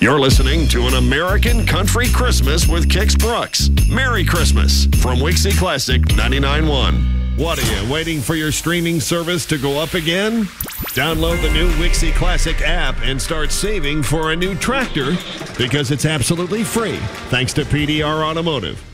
You're listening to An American Country Christmas with Kix Brooks. Merry Christmas from Wixie Classic 99.1. What are you, waiting for your streaming service to go up again? Download the new Wixie Classic app and start saving for a new tractor because it's absolutely free, thanks to PDR Automotive.